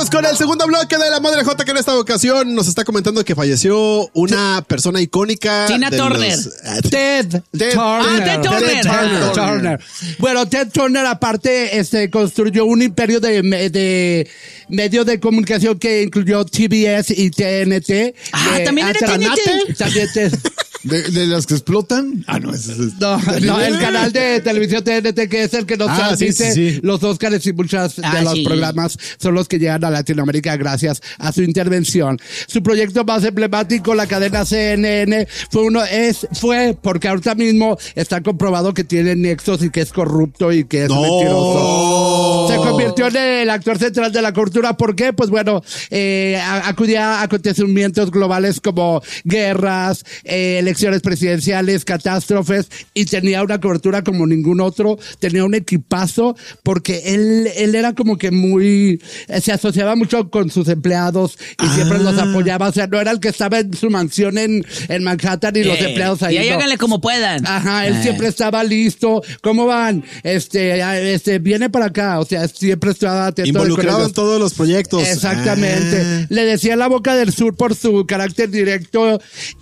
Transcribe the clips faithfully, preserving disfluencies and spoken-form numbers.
Con el segundo bloque de La Madre Jota, que en esta ocasión nos está comentando que falleció una persona icónica. Tina Turner. Los... Ted, Ted Turner. Ah, Ted Turner. Ted Turner. Turner. Bueno, Ted Turner aparte este, construyó un imperio de, de medios de comunicación que incluyó T B S y T N T. Ah, eh, también era T N T. También te- ¿De, de las que explotan? Ah, no, ese es... No, no, el canal de televisión T N T, que es el que nos Ah, transmite sí, sí, sí. los Óscares y muchas de Ah, los sí. programas son los que llegan a Latinoamérica gracias a su intervención. Su proyecto más emblemático, la cadena C N N, fue uno, es, fue porque ahorita mismo está comprobado que tiene nexos y que es corrupto y que es No. mentiroso. Se convirtió en el actor central de la cultura. ¿Por qué? Pues bueno, eh, a- acudía a acontecimientos globales como guerras, eh, elecciones presidenciales, catástrofes, y tenía una cobertura como ningún otro. Tenía un equipazo porque él, él era como que muy, eh, se asociaba mucho con sus empleados y Ah. siempre los apoyaba. O sea, no era el que estaba en su mansión en, en Manhattan y los Eh, empleados ahí. Y ahí no. háganle como puedan. Ajá, él Eh. siempre estaba listo. ¿Cómo van? Este, ah, este, viene para acá. O sea, siempre estaba atento. Involucrado con en ellos. todos los proyectos. Exactamente. Ah. Le decía la boca del sur por su carácter directo,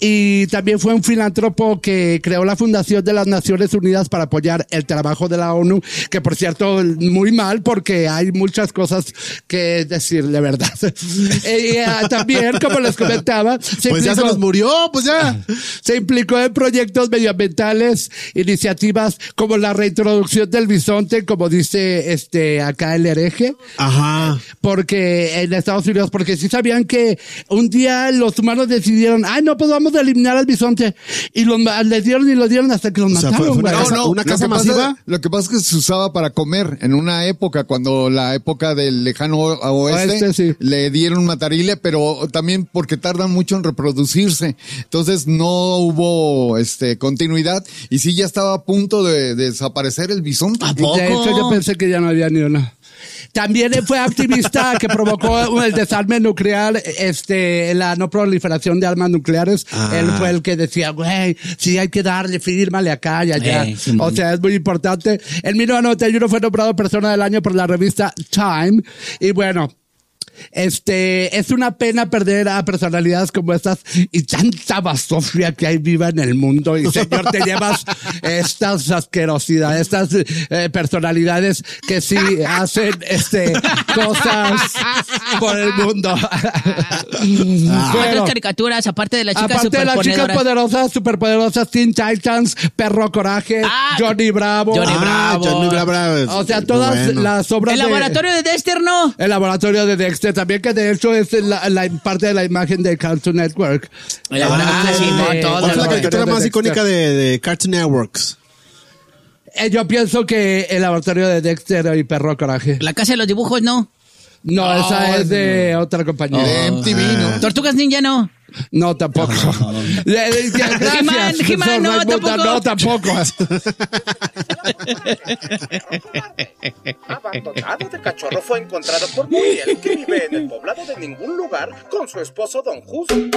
y también fue un filántropo que creó la Fundación de las Naciones Unidas para apoyar el trabajo de la ONU, que por cierto, muy mal porque hay muchas cosas que decir de verdad. Y eh, también, como les comentaba, se Pues ya se implicó- nos murió, pues ya. se implicó en proyectos medioambientales, iniciativas como la reintroducción del bisonte, como dice este acá el hereje, Ajá. porque en Estados Unidos, porque sí sabían que un día los humanos decidieron, ay no, pues vamos a eliminar al bisonte, y los ma- les dieron y lo dieron hasta que los O sea, mataron, fue- fue güey. una casa- una lo casa que pasa- masiva. lo que pasa es que se usaba para comer en una época, cuando la época del lejano oeste, Oeste, sí. le dieron matarile, pero también porque tardan mucho en reproducirse. Entonces no hubo este continuidad y sí ya estaba a punto de, de desaparecer el bisonte. ¿A poco? De hecho, yo pensé que ya no había ni una. También fue activista que provocó el desarme nuclear, este, la no proliferación de armas nucleares. Ah. Él fue el que decía, güey, sí hay que darle, fírmale acá y allá. Eh, Simón. O sea, es muy importante. En mil novecientos noventa y uno fue nombrado Persona del Año por la revista Time. Y bueno, este, es una pena perder a personalidades como estas y tanta basofia que hay viva en el mundo. Y señor, te llevas estas asquerosidades, estas eh, personalidades que sí hacen este cosas por el mundo. Otras Bueno, caricaturas, aparte de las chicas aparte de las chicas superponedoras. poderosas, superpoderosas, Teen Titans, Perro Coraje, Ah, Johnny Bravo. Johnny Ah, Bravo. Johnny Bravo. O sea, todas Bueno. las obras El de- laboratorio de Dexter, ¿no? el laboratorio de Dexter también, que de hecho es la, la parte de la imagen de Cartoon Network. El laboratorio, Ah, sí, no, de- todo. ¿Cuál es la no, caricatura de más Dexter. icónica de, de Cartoon Networks? Eh, yo pienso que el laboratorio de Dexter y Perro Coraje. La casa de los dibujos, ¿no. No, esa es de otra compañía. De M T V, ¿no? Tortugas Ninja, ¿no. No, tampoco. Eh, eh, Gracias. He-Man, He-Man, no, Son Raimundo, No, tampoco. Abandonado de cachorro fue encontrado por Muriel, que vive en el poblado de ningún lugar con su esposo Don Justo.